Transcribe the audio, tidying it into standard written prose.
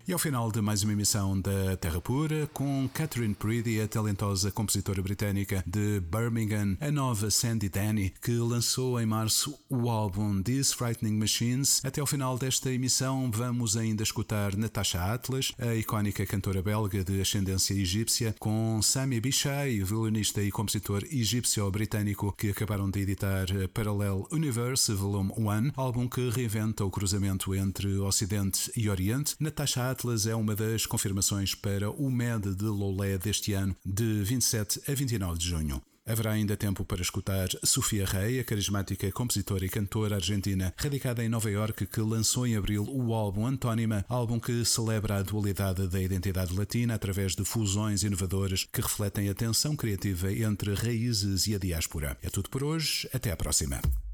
E ao final de mais uma emissão da Terra Pura, com Catherine Priddy, a talentosa compositora britânica de Birmingham, a nova Sandy Denny, que lançou em março o álbum These Frightening Machines. Até ao final desta emissão vamos ainda escutar Natasha Atlas, a icónica cantora belga de ascendência egípcia, com Sami Bishai, violinista e compositor egípcio-britânico, que acabaram de editar Parallel Universe Volume 1, álbum que reinventa o cruzamento entre Ocidente e Oriente. Natasha Atlas é uma das confirmações para o MED de Lolé deste ano, de 27 a 29 de junho. Haverá ainda tempo para escutar Sofia Rey, a carismática compositora e cantora argentina radicada em Nova Iorque, que lançou em abril o álbum Antônima, álbum que celebra a dualidade da identidade latina através de fusões inovadoras que refletem a tensão criativa entre raízes e a diáspora. É tudo por hoje, até à próxima.